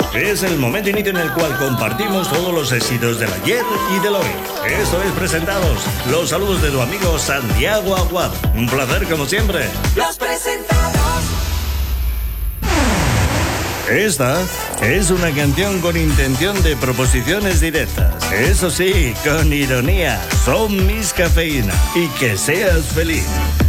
Es el momento inicio en el cual compartimos todos los éxitos del ayer y del hoy. Esto es Presentados. Los saludos de tu amigo Santiago Aguado. Un placer como siempre. Los Presentados. Esta es una canción con intención de proposiciones directas. Eso sí, con ironía. Son Miss Cafeína. Y que seas feliz.